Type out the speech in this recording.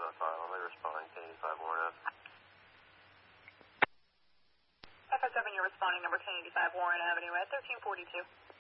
Let me respond. 1085 Warren Ave. FS7, you're responding number 1085 Warren Avenue at 1342.